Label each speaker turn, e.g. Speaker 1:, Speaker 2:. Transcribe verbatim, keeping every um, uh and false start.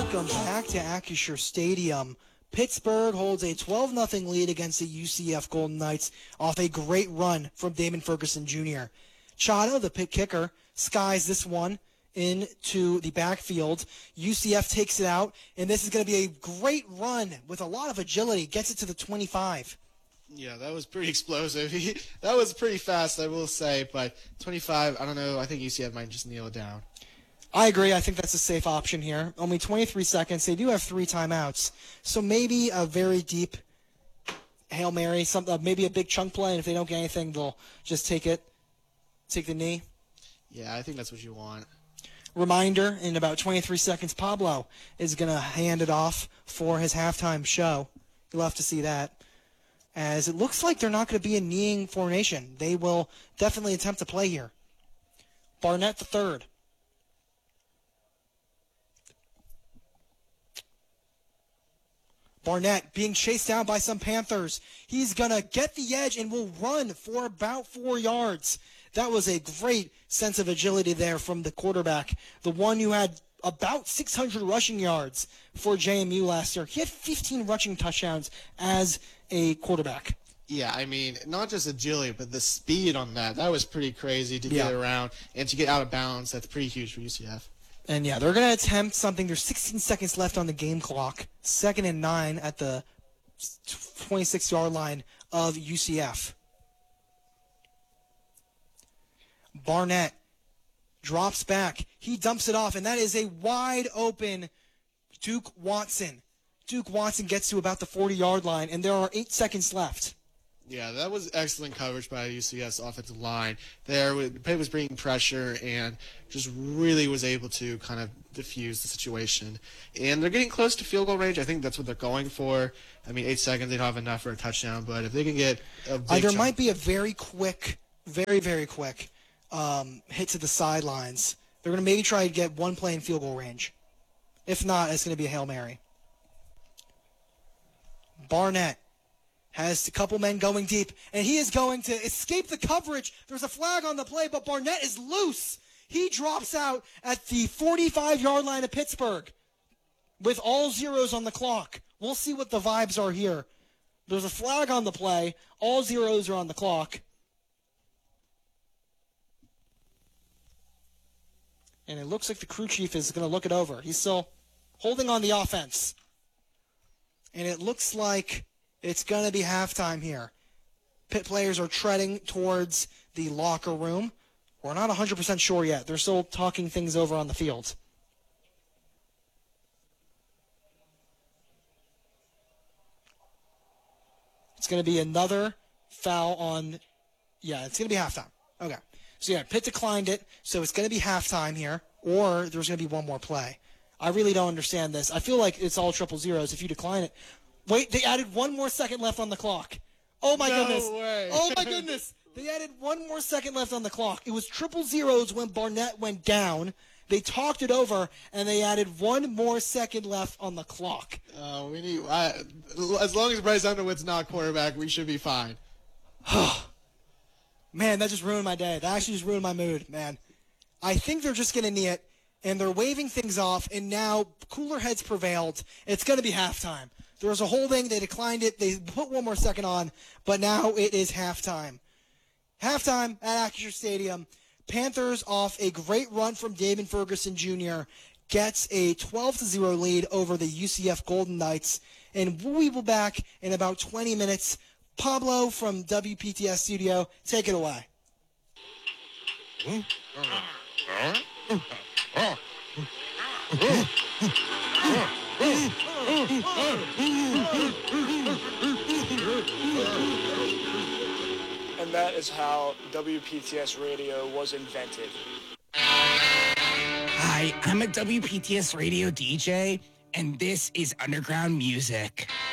Speaker 1: Welcome back to Acrisure Stadium. Pittsburgh holds a twelve nothing lead against the U C F Golden Knights off a great run from Damon Ferguson Junior Chado, the Pitt kicker, skies this one into the backfield. U C F takes it out, and this is going to be a great run with a lot of agility. Gets it to the twenty-five.
Speaker 2: Yeah, that was pretty explosive. That was pretty fast, I will say, but twenty-five, I don't know. I think U C F might just kneel it down.
Speaker 1: I agree. I think that's a safe option here. Only twenty-three seconds. They do have three timeouts. So maybe a very deep Hail Mary, some, uh, maybe a big chunk play, and if they don't get anything, they'll just take it, take the knee.
Speaker 2: Yeah, I think that's what you want.
Speaker 1: Reminder, in about twenty-three seconds, Pablo is going to hand it off for his halftime show. You'll have to see that. As it looks like they're not going to be in kneeing formation. They will definitely attempt to play here. Barnett the third. Barnett being chased down by some Panthers. He's going to get the edge and will run for about four yards. That was a great sense of agility there from the quarterback, the one who had about six hundred rushing yards for J M U last year. He had fifteen rushing touchdowns as a quarterback.
Speaker 2: Yeah, I mean, not just agility, but the speed on that. That was pretty crazy to
Speaker 1: Yeah.
Speaker 2: get around and to get out of bounds. That's pretty huge for U C F.
Speaker 1: And, yeah, they're going to attempt something. There's sixteen seconds left on the game clock. Second and nine at the twenty-six-yard line of U C F. Barnett drops back. He dumps it off, and that is a wide-open Duke Watson. Duke Watson gets to about the forty-yard line, and there are eight seconds left.
Speaker 2: Yeah, that was excellent coverage by U C F's offensive line. There, Pitt was bringing pressure and just really was able to kind of diffuse the situation. And they're getting close to field goal range. I think that's what they're going for. I mean, eight seconds, they don't have enough for a touchdown, but if they can get a big
Speaker 1: Uh, there
Speaker 2: chunk-
Speaker 1: might be a very quick, very, very quick um, hit to the sidelines. They're going to maybe try to get one play in field goal range. If not, it's going to be a Hail Mary. Barnett has a couple men going deep, and he is going to escape the coverage. There's a flag on the play, but Barnett is loose. He drops out at the forty-five-yard line of Pittsburgh with all zeros on the clock. We'll see what the vibes are here. There's a flag on the play. All zeros are on the clock. And it looks like the crew chief is going to look it over. He's still holding on the offense. And it looks like it's going to be halftime here. Pitt players are treading towards the locker room. We're not one hundred percent sure yet. They're still talking things over on the field. It's going to be another foul on... Yeah, it's going to be halftime. Okay. So, yeah, Pitt declined it, so it's going to be halftime here, or there's going to be one more play. I really don't understand this. I feel like it's all triple zeros if you decline it. Wait, they added one more second left on the clock. Oh, my
Speaker 2: No
Speaker 1: goodness.
Speaker 2: way.
Speaker 1: Oh, my goodness. They added one more second left on the clock. It was triple zeros when Barnett went down. They talked it over, and they added one more second left on the clock.
Speaker 2: Uh, we need, I, as long as Bryce Underwood's not quarterback, we should be fine.
Speaker 1: Man, that just ruined my day. That actually just ruined my mood, man. I think they're just going to knee it, and they're waving things off, and now cooler heads prevailed. It's going to be halftime. There was a holding. They declined it. They put one more second on, but now it is halftime. Halftime at Acrisure Stadium. Panthers, off a great run from Damon Ferguson Junior, gets a twelve to zero lead over the U C F Golden Knights, and we will be back in about twenty minutes. Pablo from W P T S Studio, take it away.
Speaker 3: And that is how W P T S radio was invented.
Speaker 4: Hi, I'm a W P T S radio D J, and this is underground music.